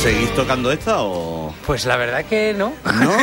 ¿Seguís tocando esta o...? Pues la verdad que no. ¿No?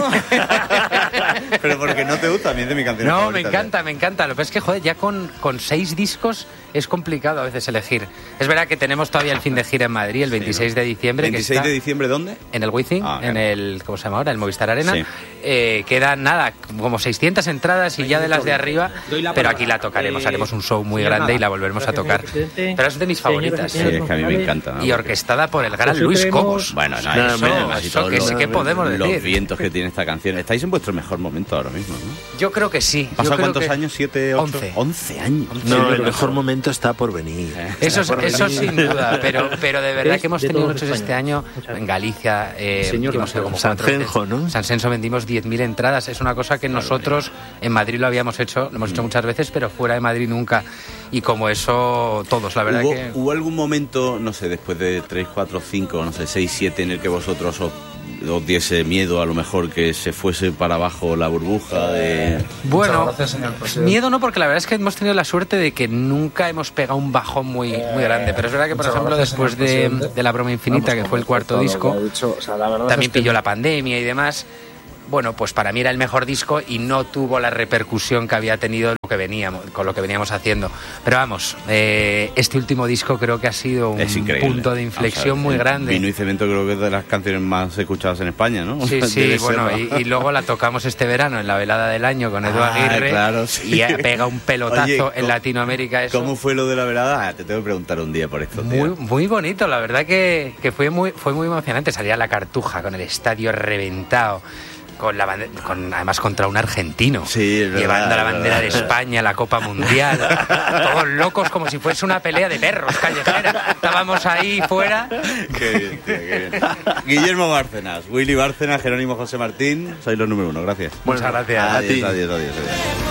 Pero porque no te gusta, a mí es de mi canción No, favorita, me encanta. Lo que pasa es que, joder, ya con 6 discos es complicado a veces elegir. Es verdad que tenemos todavía el fin de gira en Madrid, el 26 de diciembre. ¿26 de diciembre dónde? En el Wizzing, en el, ¿cómo se llama ahora? El Movistar Arena. Sí. Quedan, nada, como 600 entradas y ya de las de arriba, pero aquí la tocaremos. Haremos un show muy grande y la volveremos a tocar. Pero es de mis favoritas. Sí, es que a mí me encanta, ¿no? Y orquestada por el gran Luis Cobos. Bueno, eso ¿qué podemos decir? Los vientos que tiene esta canción. Estáis en vuestro mejor momento ahora mismo, ¿no? Yo creo que sí. ¿Pasa cuántos años? ¿7, 8? 11 años. No, el mejor momento está por venir. Eso sin duda, pero de verdad que hemos tenido muchos este año en Galicia. Hemos ido como Sancenjo, ¿no? Sancenjo vendimos 10.000 entradas. Es una cosa que nosotros en Madrid lo habíamos hecho, lo hemos hecho muchas veces, pero fuera de Madrid nunca. Y como eso, todos, la verdad que... ¿Hubo algún momento, no sé, después de 3, 4, 5, no sé, 6, 7, en el que vosotros os diese miedo a lo mejor que se fuese para abajo la burbuja de... Bueno, miedo no, porque la verdad es que hemos tenido la suerte de que nunca hemos pegado un bajón muy grande, pero es verdad que, por ejemplo, después de La broma infinita, que fue el cuarto disco, también pilló la pandemia y demás. Bueno, pues para mí era el mejor disco y no tuvo la repercusión que había tenido con lo que veníamos haciendo. Pero vamos, este último disco creo que ha sido un punto de inflexión muy grande. Vino y Cemento creo que es de las canciones más escuchadas en España, ¿no? Sí, bueno, y luego la tocamos este verano en la velada del año con Edu Aguirre, claro, sí. Y pega un pelotazo. Oye, en Latinoamérica eso. ¿Cómo fue lo de la velada? Te tengo que preguntar un día por esto. Muy bonito, la verdad que fue muy emocionante. Salía la Cartuja con el estadio reventado. Además contra un argentino, llevando la bandera de España, la Copa Mundial, todos locos como si fuese una pelea de perros callejera. Estábamos ahí fuera. Qué bien, tío, qué bien. Guillermo Bárcenas, Willy Bárcenas, Jerónimo José Martín, sois los número 1, gracias. Muchas gracias. Adiós.